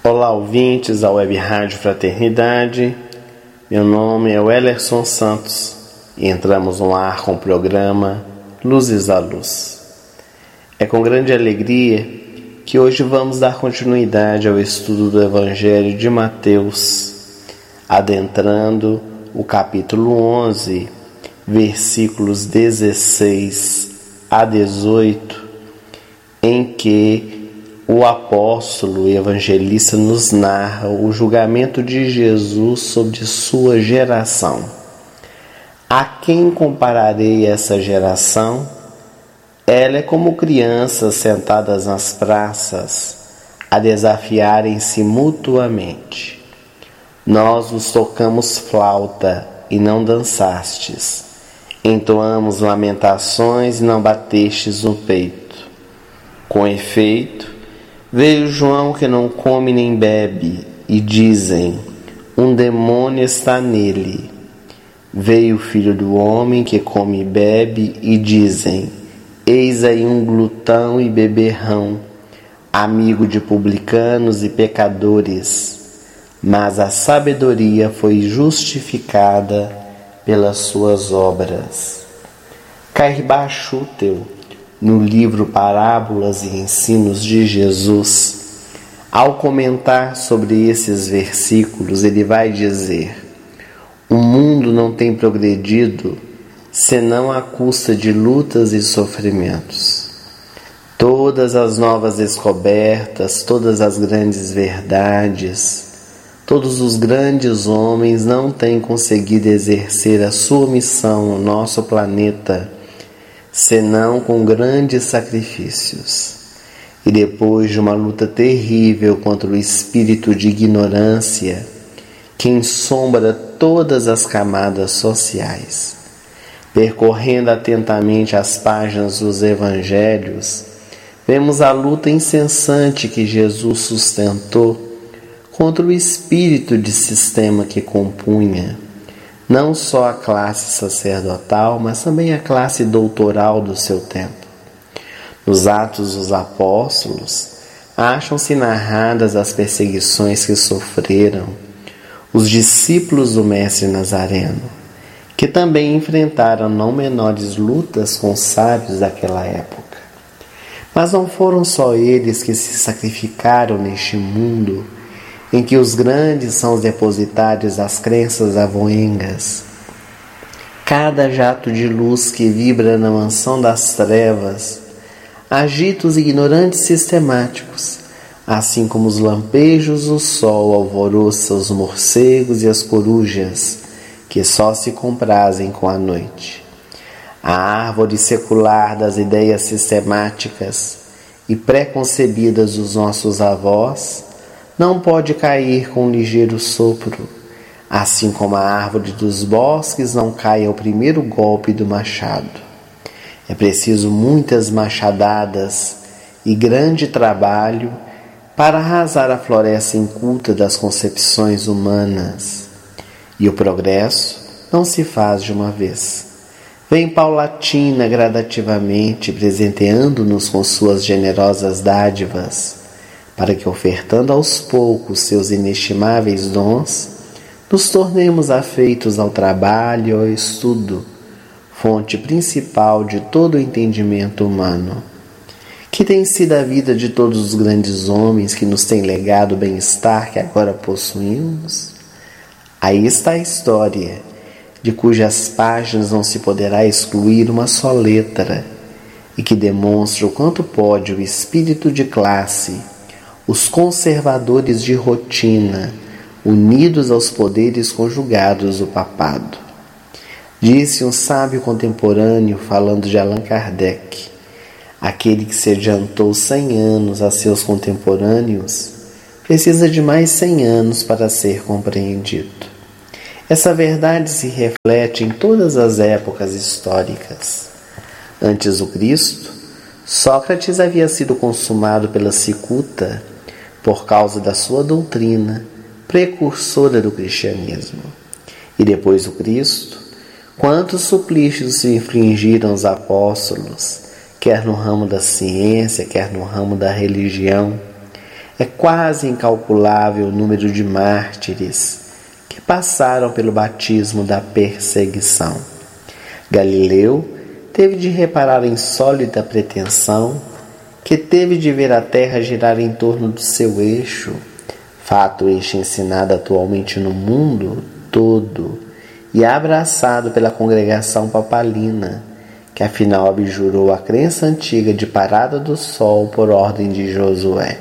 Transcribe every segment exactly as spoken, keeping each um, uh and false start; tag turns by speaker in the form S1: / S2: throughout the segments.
S1: Olá, ouvintes da Web Rádio Fraternidade. Meu nome é Wellerson Santos e entramos no ar com o programa Luzes à Luz. É com grande alegria que hoje vamos dar continuidade ao estudo do Evangelho de Mateus, adentrando o capítulo onze, versículos dezesseis a dezoito, em que o apóstolo e evangelista nos narra o julgamento de Jesus sobre sua geração. A quem compararei essa geração? Ela é como crianças sentadas nas praças, a desafiarem-se mutuamente. Nós vos tocamos flauta e não dançastes, entoamos lamentações e não batestes no peito. Com efeito, veio João que não come nem bebe, e dizem, um demônio está nele. Veio o filho do homem que come e bebe, e dizem, eis aí um glutão e beberrão, amigo de publicanos e pecadores. Mas a sabedoria foi justificada pelas suas obras. Cair Schutel, no livro Parábolas e Ensinos de Jesus, ao comentar sobre esses versículos, ele vai dizer: o mundo não tem progredido senão à custa de lutas e sofrimentos. Todas as novas descobertas, todas as grandes verdades, todos os grandes homens não têm conseguido exercer a sua missão no nosso planeta senão com grandes sacrifícios. E depois de uma luta terrível contra o espírito de ignorância que ensombra todas as camadas sociais, percorrendo atentamente as páginas dos evangelhos, vemos a luta incessante que Jesus sustentou contra o espírito de sistema que compunha não só a classe sacerdotal, mas também a classe doutoral do seu tempo. Nos Atos dos Apóstolos, acham-se narradas as perseguições que sofreram os discípulos do Mestre Nazareno, que também enfrentaram não menores lutas com os sábios daquela época. Mas não foram só eles que se sacrificaram neste mundo em que os grandes são os depositários das crenças avoengas. Cada jato de luz que vibra na mansão das trevas agita os ignorantes sistemáticos, assim como os lampejos do sol alvoroça os morcegos e as corujas, que só se comprazem com a noite. A árvore secular das ideias sistemáticas e preconcebidas dos nossos avós não pode cair com um ligeiro sopro, assim como a árvore dos bosques não cai ao primeiro golpe do machado. É preciso muitas machadadas e grande trabalho para arrasar a floresta inculta das concepções humanas. E o progresso não se faz de uma vez. Vem paulatina, gradativamente, presenteando-nos com suas generosas dádivas, para que, ofertando aos poucos seus inestimáveis dons, nos tornemos afeitos ao trabalho e ao estudo, fonte principal de todo o entendimento humano. Que tem sido a vida de todos os grandes homens que nos têm legado o bem-estar que agora possuímos? Aí está a história, de cujas páginas não se poderá excluir uma só letra, e que demonstra o quanto pode o espírito de classe, os conservadores de rotina, unidos aos poderes conjugados do papado. Disse um sábio contemporâneo, falando de Allan Kardec, aquele que se adiantou cem anos a seus contemporâneos, precisa de mais cem anos para ser compreendido. Essa verdade se reflete em todas as épocas históricas. Antes do Cristo, Sócrates havia sido consumado pela cicuta por causa da sua doutrina, precursora do cristianismo. E depois do Cristo, quantos suplícios se infligiram os apóstolos, quer no ramo da ciência, quer no ramo da religião. É quase incalculável o número de mártires que passaram pelo batismo da perseguição. Galileu teve de reparar a insólita pretensão que teve de ver a terra girar em torno do seu eixo, fato este ensinado atualmente no mundo todo e abraçado pela congregação papalina, que afinal abjurou a crença antiga de parada do sol por ordem de Josué.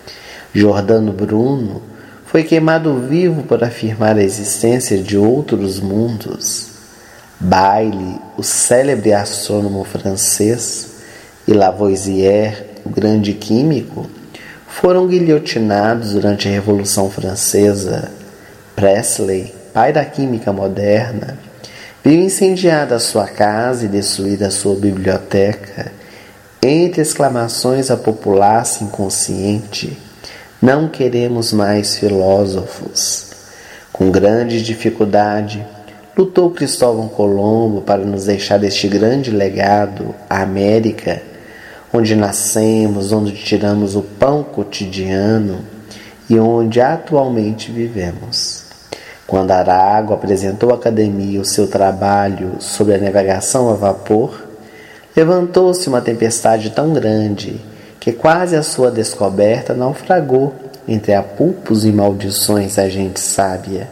S1: Jordano Bruno foi queimado vivo por afirmar a existência de outros mundos. Bailly, o célebre astrônomo francês, e Lavoisier, o grande químico, foram guilhotinados durante a Revolução Francesa. Presley, pai da química moderna, viu incendiada a sua casa e destruída a sua biblioteca, entre exclamações à populaça inconsciente: não queremos mais filósofos. Com grande dificuldade, lutou Cristóvão Colombo para nos deixar este grande legado, a América, onde nascemos, onde tiramos o pão cotidiano e onde atualmente vivemos. Quando Arago apresentou à academia o seu trabalho sobre a navegação a vapor, levantou-se uma tempestade tão grande que quase a sua descoberta naufragou entre apupos e maldições da gente sábia.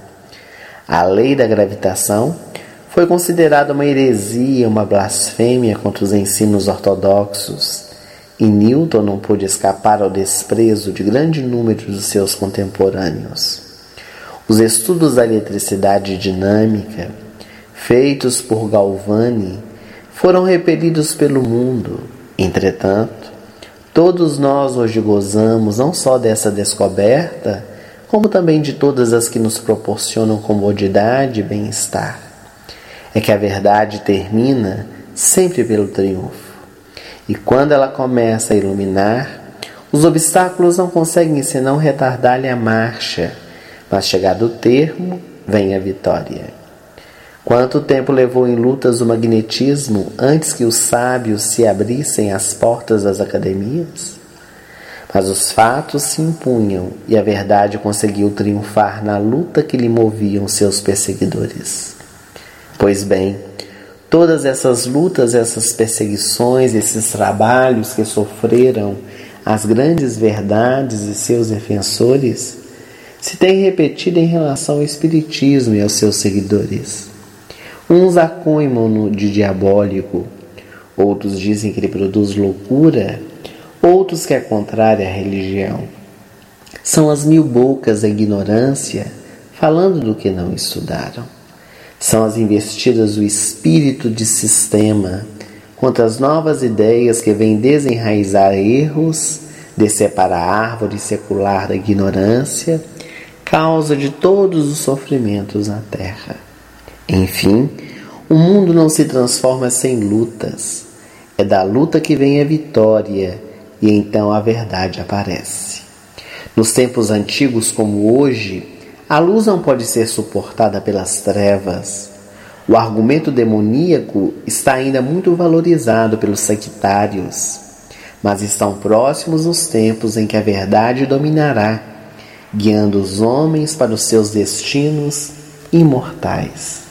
S1: A lei da gravitação foi considerada uma heresia, uma blasfêmia contra os ensinos ortodoxos, e Newton não pôde escapar ao desprezo de grande número dos seus contemporâneos. Os estudos da eletricidade dinâmica, feitos por Galvani, foram repelidos pelo mundo. Entretanto, todos nós hoje gozamos não só dessa descoberta, como também de todas as que nos proporcionam comodidade e bem-estar. É que a verdade termina sempre pelo triunfo. E quando ela começa a iluminar, os obstáculos não conseguem senão retardar-lhe a marcha, mas chegado o termo, vem a vitória. Quanto tempo levou em lutas o magnetismo antes que os sábios se abrissem às portas das academias? Mas os fatos se impunham e a verdade conseguiu triunfar na luta que lhe moviam seus perseguidores. Pois bem, todas essas lutas, essas perseguições, esses trabalhos que sofreram as grandes verdades e seus defensores, se têm repetido em relação ao Espiritismo e aos seus seguidores. Uns acusam-no de diabólico, outros dizem que ele produz loucura, outros que é contrário à religião. São as mil bocas da ignorância falando do que não estudaram. São as investidas do espírito de sistema contra as novas ideias que vêm desenraizar erros, decepar a árvore secular da ignorância, causa de todos os sofrimentos na terra. Enfim, o mundo não se transforma sem lutas. É da luta que vem a vitória e então a verdade aparece. Nos tempos antigos como hoje, a luz não pode ser suportada pelas trevas. O argumento demoníaco está ainda muito valorizado pelos sectários, mas estão próximos os tempos em que a verdade dominará, guiando os homens para os seus destinos imortais.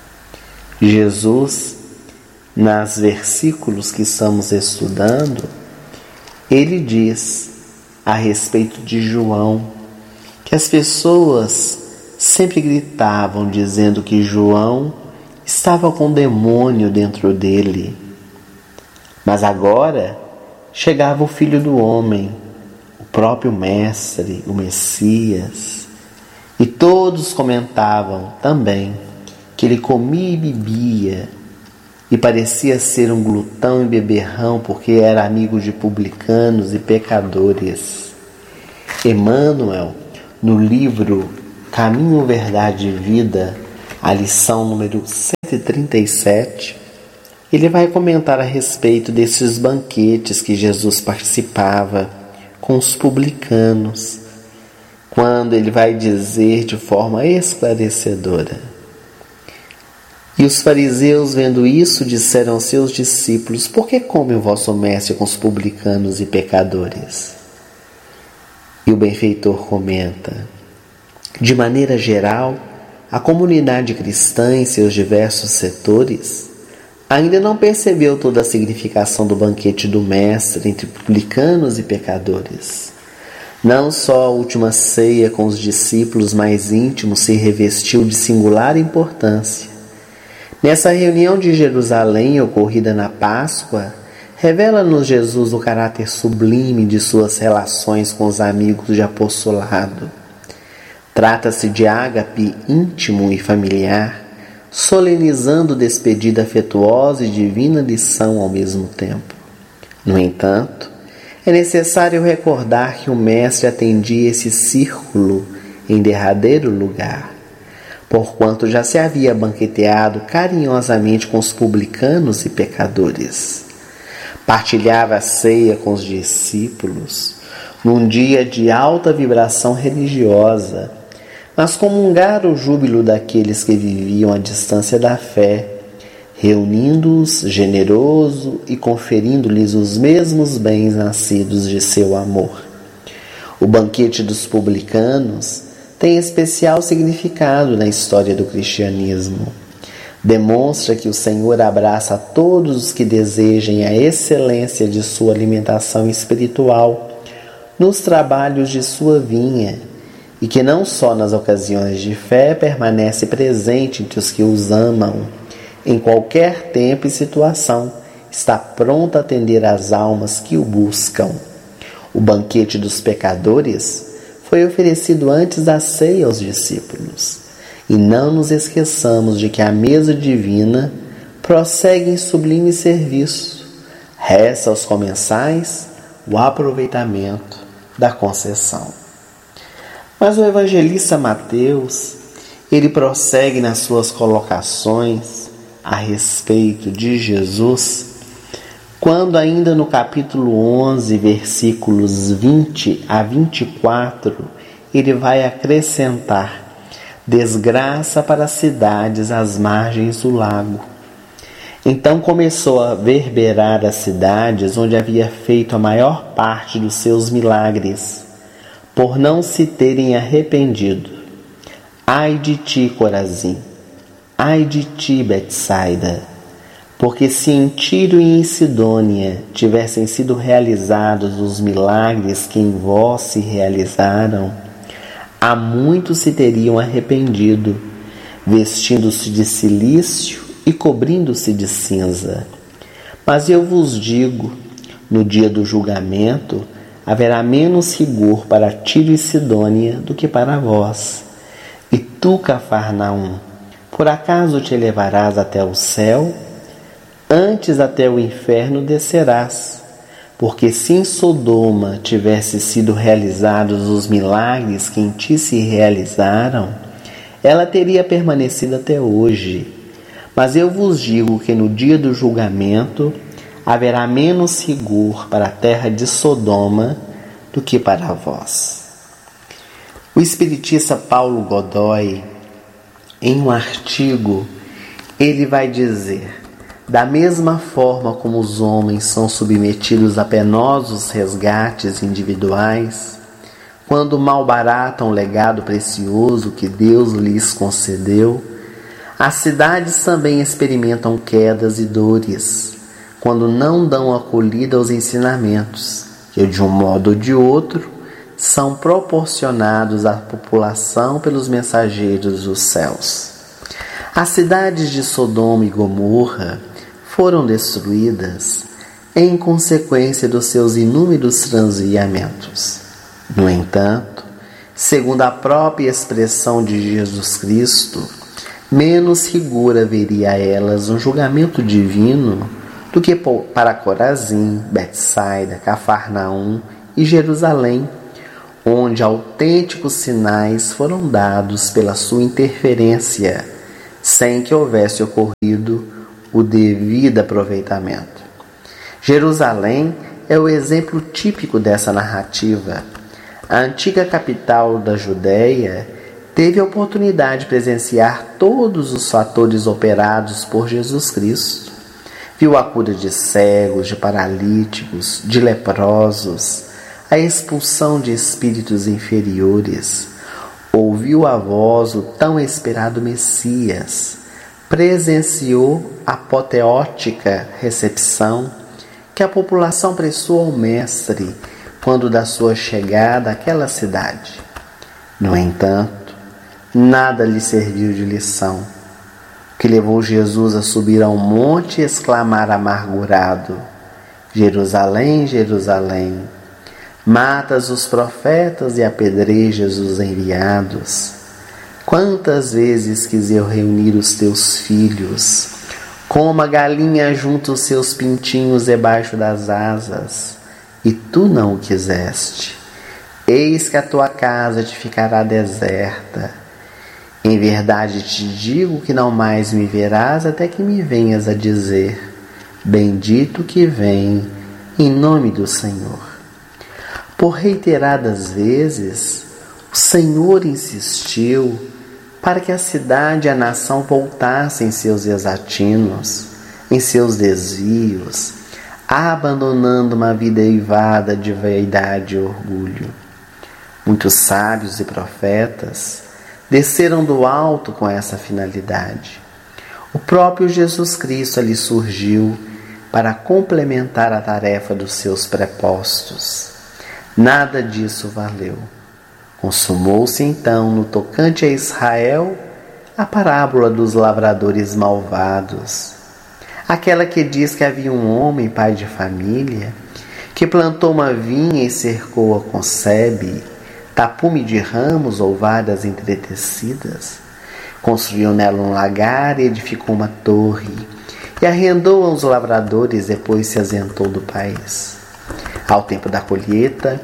S1: Jesus, nos versículos que estamos estudando, ele diz a respeito de João, que as pessoas sempre gritavam dizendo que João estava com um demônio dentro dele. Mas agora chegava o Filho do Homem, o próprio Mestre, o Messias, e todos comentavam também que ele comia e bebia e parecia ser um glutão e beberrão porque era amigo de publicanos e pecadores. Emmanuel, no livro Caminho, Verdade e Vida, a lição número cento e trinta e sete, ele vai comentar a respeito desses banquetes que Jesus participava com os publicanos, quando ele vai dizer de forma esclarecedora: e os fariseus, vendo isso, disseram aos seus discípulos: por que come o vosso mestre com os publicanos e pecadores? E o benfeitor comenta: de maneira geral, a comunidade cristã em seus diversos setores ainda não percebeu toda a significação do banquete do Mestre entre publicanos e pecadores. Não só a última ceia com os discípulos mais íntimos se revestiu de singular importância. Nessa reunião de Jerusalém ocorrida na Páscoa, revela-nos Jesus o caráter sublime de suas relações com os amigos de apostolado. Trata-se de ágape íntimo e familiar, solenizando despedida afetuosa e divina lição ao mesmo tempo. No entanto, é necessário recordar que o Mestre atendia esse círculo em derradeiro lugar, porquanto já se havia banqueteado carinhosamente com os publicanos e pecadores. Partilhava a ceia com os discípulos num dia de alta vibração religiosa, mas comungara o júbilo daqueles que viviam à distância da fé, reunindo-os generoso e conferindo-lhes os mesmos bens nascidos de seu amor. O banquete dos publicanos tem especial significado na história do cristianismo. Demonstra que o Senhor abraça a todos os que desejem a excelência de sua alimentação espiritual nos trabalhos de sua vinha, e que não só nas ocasiões de fé permanece presente entre os que os amam, em qualquer tempo e situação, está pronto a atender às almas que o buscam. O banquete dos pecadores foi oferecido antes da ceia aos discípulos. E não nos esqueçamos de que a mesa divina prossegue em sublime serviço. Resta aos comensais o aproveitamento da concessão. Mas o evangelista Mateus, ele prossegue nas suas colocações a respeito de Jesus, quando ainda no capítulo onze, versículos vinte a vinte e quatro, ele vai acrescentar: desgraça para as cidades às margens do lago. Então começou a verberar as cidades onde havia feito a maior parte dos seus milagres, por não se terem arrependido. Ai de ti, Corazim! Ai de ti, Betsaida! Porque se em Tiro e em Sidônia tivessem sido realizados os milagres que em vós se realizaram, há muitos se teriam arrependido, vestindo-se de cilício e cobrindo-se de cinza. Mas eu vos digo, no dia do julgamento, haverá menos rigor para Tiro e Sidônia do que para vós. E tu, Cafarnaum, por acaso te elevarás até o céu? Antes até o inferno descerás. Porque se em Sodoma tivessem sido realizados os milagres que em ti se realizaram, ela teria permanecido até hoje. Mas eu vos digo que no dia do julgamento haverá menos rigor para a terra de Sodoma do que para vós. O espiritista Paulo Godoy, em um artigo, ele vai dizer: da mesma forma como os homens são submetidos a penosos resgates individuais, quando malbaratam o legado precioso que Deus lhes concedeu, as cidades também experimentam quedas e dores, quando não dão acolhida aos ensinamentos, que de um modo ou de outro são proporcionados à população pelos mensageiros dos céus. As cidades de Sodoma e Gomorra foram destruídas em consequência dos seus inúmeros transviamentos. No entanto, segundo a própria expressão de Jesus Cristo, menos rigor haveria a elas um julgamento divino do que para Corazim, Betsaida, Cafarnaum e Jerusalém, onde autênticos sinais foram dados pela sua interferência, sem que houvesse ocorrido o devido aproveitamento. Jerusalém é o exemplo típico dessa narrativa. A antiga capital da Judéia teve a oportunidade de presenciar todos os fatores operados por Jesus Cristo. Viu a cura de cegos, de paralíticos, de leprosos, a expulsão de espíritos inferiores, ouviu a voz o tão esperado Messias, presenciou a apoteótica recepção que a população prestou ao Mestre quando da sua chegada àquela cidade. No entanto, nada lhe serviu de lição, o que levou Jesus a subir ao monte e exclamar amargurado: Jerusalém, Jerusalém, matas os profetas e apedrejas os enviados. Quantas vezes quis eu reunir os teus filhos, como a galinha junta os seus pintinhos debaixo das asas, e tu não o quiseste. Eis que a tua casa te ficará deserta. Em verdade te digo que não mais me verás até que me venhas a dizer: bendito que vem em nome do Senhor. Por reiteradas vezes, o Senhor insistiu para que a cidade e a nação voltassem em seus desatinos, em seus desvios, abandonando uma vida eivada de vaidade e orgulho. Muitos sábios e profetas desceram do alto com essa finalidade. O próprio Jesus Cristo ali surgiu para complementar a tarefa dos seus prepostos. Nada disso valeu. Consumou-se então, no tocante a Israel, a parábola dos lavradores malvados, aquela que diz que havia um homem, pai de família, que plantou uma vinha e cercou-a com sebe, tapume de ramos ou varas entretecidas, construiu nela um lagar e edificou uma torre, e arrendou aos lavradores, depois se ausentou do país. Ao tempo da colheita,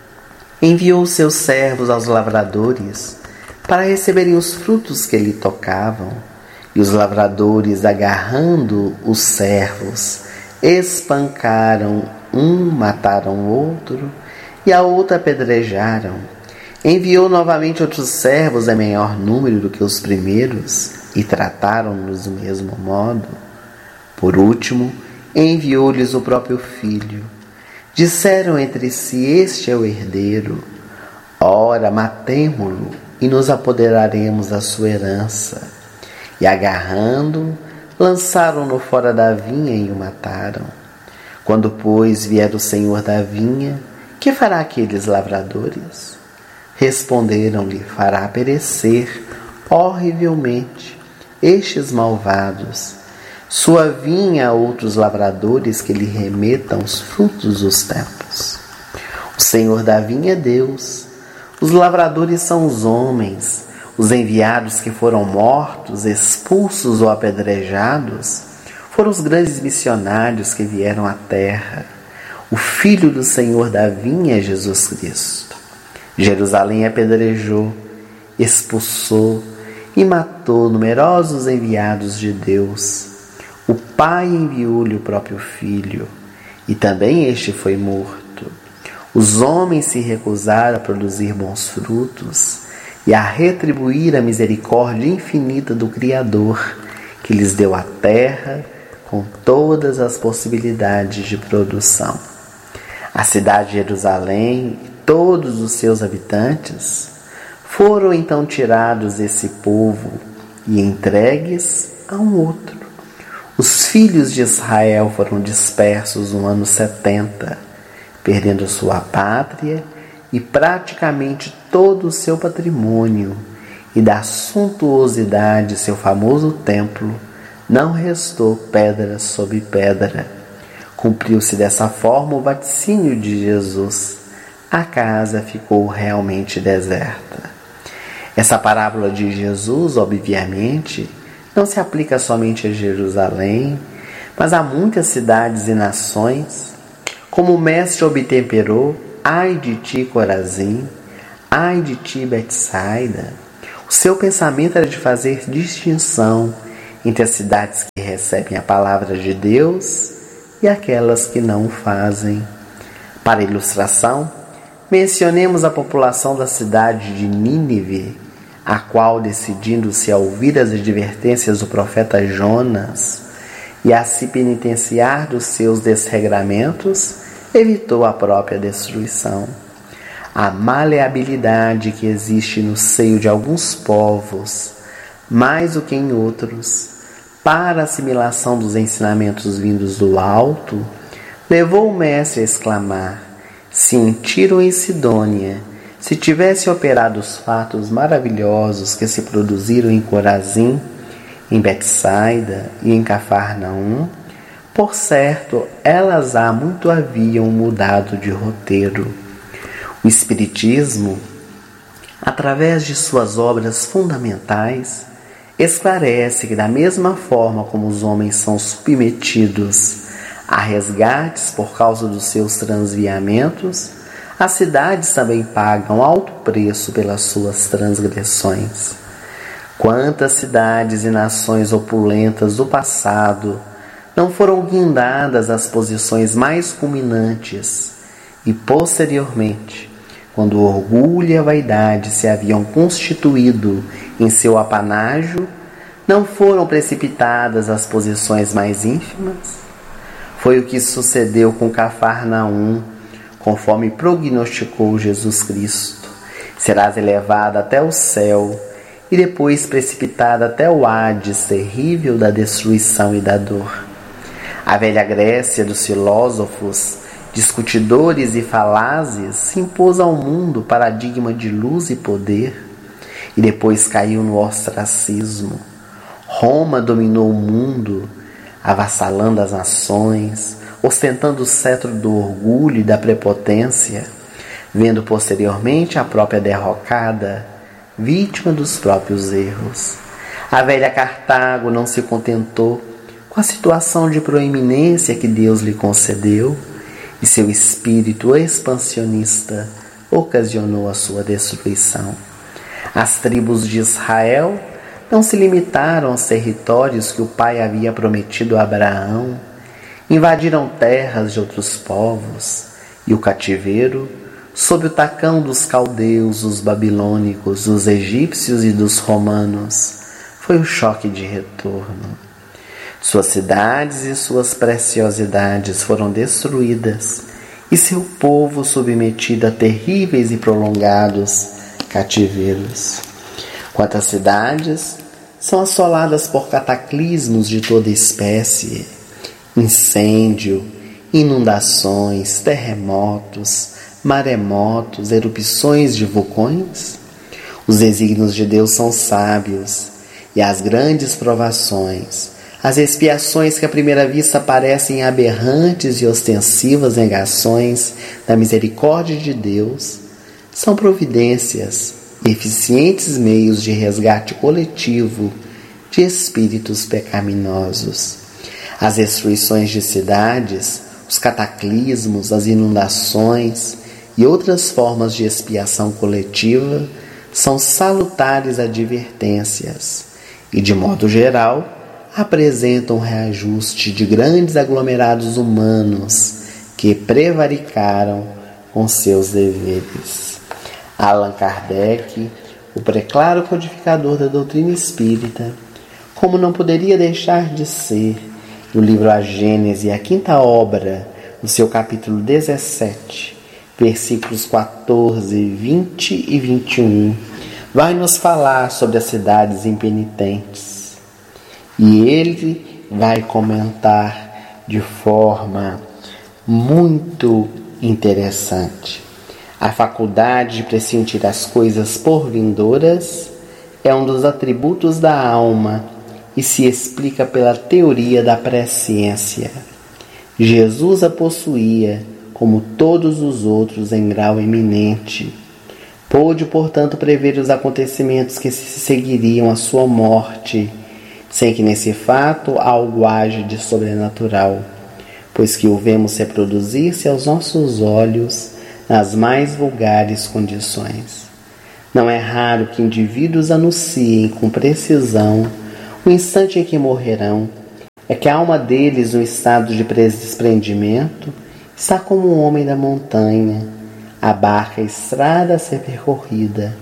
S1: enviou seus servos aos lavradores para receberem os frutos que lhe tocavam, e os lavradores, agarrando os servos, espancaram um, mataram o outro, e a outra apedrejaram. Enviou novamente outros servos em menor número do que os primeiros, e trataram-nos do mesmo modo. Por último, enviou-lhes o próprio filho. Disseram entre si: este é o herdeiro. Ora, matemo-lo e nos apoderaremos da sua herança. E agarrando-o, lançaram-no fora da vinha e o mataram. Quando, pois, vier o senhor da vinha, que fará aqueles lavradores? Responderam-lhe: fará perecer horrivelmente estes malvados. Sua vinha a outros lavradores que lhe remetam os frutos dos tempos. O Senhor da vinha é Deus. Os lavradores são os homens. Os enviados que foram mortos, expulsos ou apedrejados, foram os grandes missionários que vieram à terra. O Filho do Senhor da vinha é Jesus Cristo. Jerusalém apedrejou, expulsou e matou numerosos enviados de Deus. O Pai enviou-lhe o próprio Filho, e também este foi morto. Os homens se recusaram a produzir bons frutos e a retribuir a misericórdia infinita do Criador, que lhes deu a terra com todas as possibilidades de produção. A cidade de Jerusalém e todos os seus habitantes foram então tirados desse povo e entregues a um outro. Os filhos de Israel foram dispersos no ano setenta, perdendo sua pátria e praticamente todo o seu patrimônio, e da suntuosidade de seu famoso templo não restou pedra sobre pedra. Cumpriu-se dessa forma o vaticínio de Jesus. A casa ficou realmente deserta. Essa parábola de Jesus, obviamente, não se aplica somente a Jerusalém, mas a muitas cidades e nações. Como o mestre obtemperou: ai de ti, Corazim, ai de ti, Betsaida. O seu pensamento era de fazer distinção entre as cidades que recebem a palavra de Deus e aquelas que não o fazem. Para ilustração, mencionemos a população da cidade de Nínive, a qual, decidindo-se a ouvir as advertências do profeta Jonas e a se penitenciar dos seus desregramentos, evitou a própria destruição. A maleabilidade que existe no seio de alguns povos, mais do que em outros, para a assimilação dos ensinamentos vindos do alto, levou o mestre a exclamar: se em Tiro ou em Sidônia se tivesse operado os fatos maravilhosos que se produziram em Corazim, em Betsaida e em Cafarnaum, por certo, elas há muito haviam mudado de roteiro. O Espiritismo, através de suas obras fundamentais, esclarece que da mesma forma como os homens são submetidos a resgates por causa dos seus transviamentos, as cidades também pagam alto preço pelas suas transgressões. Quantas cidades e nações opulentas do passado não foram guindadas às posições mais culminantes e, posteriormente, quando o orgulho e a vaidade se haviam constituído em seu apanágio, não foram precipitadas às posições mais ínfimas? Foi o que sucedeu com Cafarnaum, conforme prognosticou Jesus Cristo. Serás elevada até o céu e depois precipitada até o Hades terrível da destruição e da dor. A velha Grécia dos filósofos, discutidores e falazes se impôs ao mundo paradigma de luz e poder e depois caiu no ostracismo. Roma dominou o mundo, avassalando as nações, ostentando o cetro do orgulho e da prepotência, vendo posteriormente a própria derrocada, vítima dos próprios erros. A velha Cartago não se contentou com a situação de proeminência que Deus lhe concedeu, e seu espírito expansionista ocasionou a sua destruição. As tribos de Israel não se limitaram aos territórios que o pai havia prometido a Abraão, invadiram terras de outros povos, e o cativeiro, sob o tacão dos caldeus, dos babilônicos, dos egípcios e dos romanos, foi o choque de retorno. Suas cidades e suas preciosidades foram destruídas, e seu povo submetido a terríveis e prolongados cativeiros. Quantas cidades são assoladas por cataclismos de toda espécie, incêndio, inundações, terremotos, maremotos, erupções de vulcões? Os desígnios de Deus são sábios, e as grandes provações, as expiações que à primeira vista parecem aberrantes e ostensivas negações da misericórdia de Deus, são providências e eficientes meios de resgate coletivo de espíritos pecaminosos. As destruições de cidades, os cataclismos, as inundações e outras formas de expiação coletiva são salutares advertências e, de modo geral, apresentam um reajuste de grandes aglomerados humanos que prevaricaram com seus deveres. Allan Kardec, o preclaro codificador da doutrina espírita, como não poderia deixar de ser, no livro A Gênese, a quinta obra, no seu capítulo dezessete, versículos quatorze, vinte e vinte e um, vai nos falar sobre as cidades impenitentes. E ele vai comentar de forma muito interessante. A faculdade de pressentir as coisas por vindouras é um dos atributos da alma e se explica pela teoria da presciência. Jesus a possuía, como todos os outros, em grau eminente. Pôde, portanto, prever os acontecimentos que se seguiriam à sua morte, sem que nesse fato algo haja de sobrenatural, pois que o vemos reproduzir-se aos nossos olhos nas mais vulgares condições. Não é raro que indivíduos anunciem com precisão o instante em que morrerão. É que a alma deles, no estado de desprendimento, está como um homem da montanha, abarca a estrada a ser percorrida,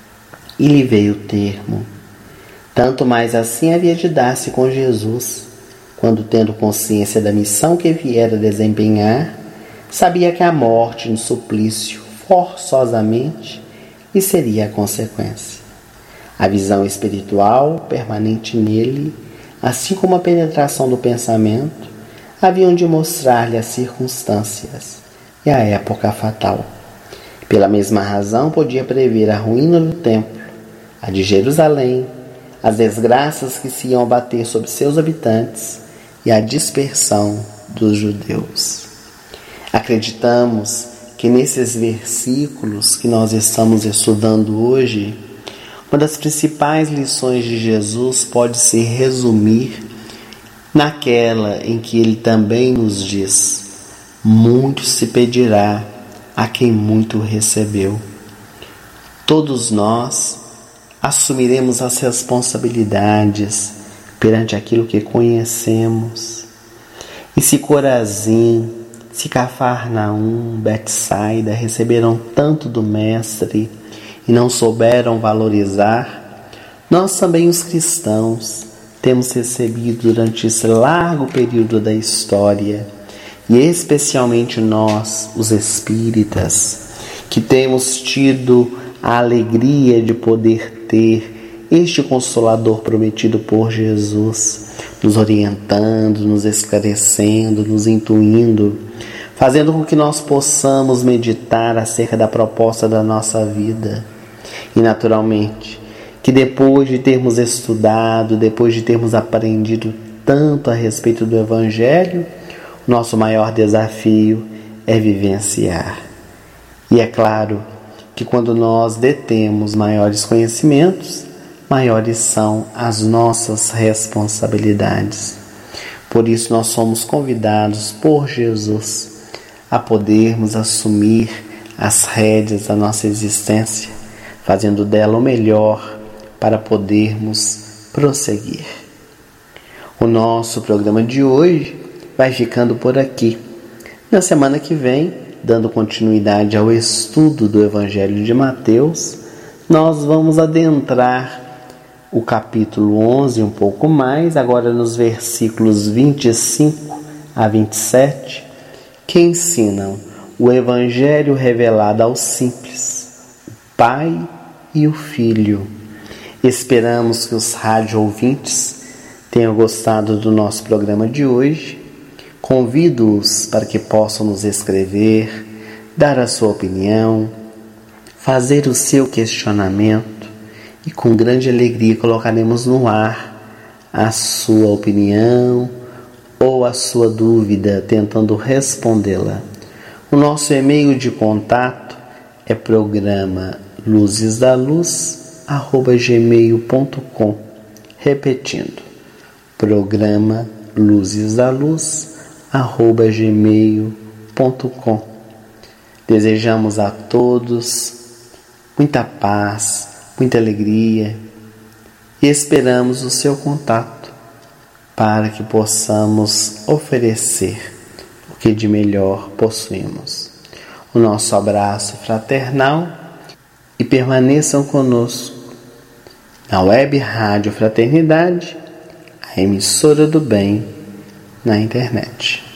S1: e lhe veio o termo. Tanto mais assim havia de dar-se com Jesus, quando, tendo consciência da missão que viera desempenhar, sabia que a morte no suplício forçosamente lhe seria a consequência. A visão espiritual permanente nele, assim como a penetração do pensamento, haviam de mostrar-lhe as circunstâncias e a época fatal. Pela mesma razão, podia prever a ruína do templo, a de Jerusalém, as desgraças que se iam abater sobre seus habitantes e a dispersão dos judeus. Acreditamos que nesses versículos que nós estamos estudando hoje, uma das principais lições de Jesus pode se resumir naquela em que ele também nos diz: muito se pedirá a quem muito recebeu. Todos nós assumiremos as responsabilidades perante aquilo que conhecemos. E se Corazim, se Cafarnaum, Betsaida receberam tanto do Mestre e não souberam valorizar, nós também, os cristãos, temos recebido durante esse largo período da história, e especialmente nós, os espíritas, que temos tido a alegria de poder ter este Consolador prometido por Jesus, nos orientando, nos esclarecendo, nos intuindo, fazendo com que nós possamos meditar acerca da proposta da nossa vida. E naturalmente, que depois de termos estudado, depois de termos aprendido tanto a respeito do Evangelho, o nosso maior desafio é vivenciar. E é claro que quando nós detemos maiores conhecimentos, maiores são as nossas responsabilidades. Por isso nós somos convidados por Jesus a podermos assumir as rédeas da nossa existência, fazendo dela o melhor para podermos prosseguir. O nosso programa de hoje vai ficando por aqui. Na semana que vem, dando continuidade ao estudo do Evangelho de Mateus, nós vamos adentrar o capítulo onze um pouco mais, agora nos versículos vinte e cinco a vinte e sete, que ensinam o Evangelho revelado aos simples, o Pai e o Filho. Esperamos que os rádio ouvintes tenham gostado do nosso programa de hoje. Convido-os para que possam nos escrever, dar a sua opinião, fazer o seu questionamento, e com grande alegria colocaremos no ar a sua opinião ou a sua dúvida, tentando respondê-la. O nosso e-mail de contato é programa luzesdaluz arroba gmail ponto com. Repetindo, programa luzesdaluz arroba gmail ponto com. Desejamos a todos muita paz, muita alegria, e esperamos o seu contato para que possamos oferecer o que de melhor possuímos. O nosso abraço fraternal, e permaneçam conosco na Web Rádio Fraternidade, a emissora do bem na internet.